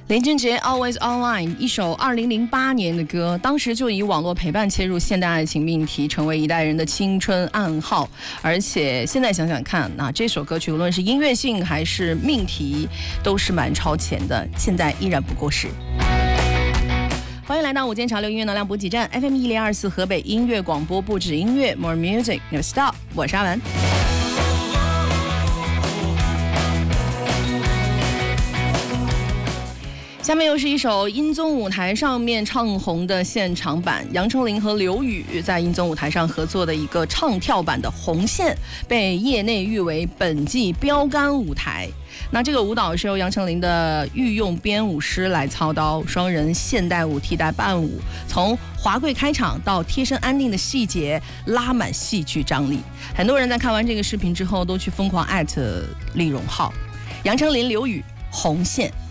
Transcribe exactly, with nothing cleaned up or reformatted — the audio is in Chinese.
林俊杰 Always Online 一首二零零八年的歌，当时就以网络陪伴切入现代爱情命题，成为一代人的青春暗号。而且现在想想看，那这首歌曲无论是音乐性还是命题，都是蛮超前的，现在依然不过时。欢迎来到午间潮流音乐能量补给站 F M 一零二四河北音乐广播，不止音乐 More Music Never Stop， 我是阿文。下面又是一首音综舞台上面唱红的现场版，杨丞琳和刘宇在音综舞台上合作的一个唱跳版的《红线》，被业内誉为本季标杆舞台。那这个舞蹈是由杨丞琳的御用编舞师来操刀，双人现代舞替代伴舞，从华贵开场到贴身安定的细节，拉满戏剧张力。很多人在看完这个视频之后，都去疯狂艾特李荣浩、杨丞琳、刘宇，《红线》。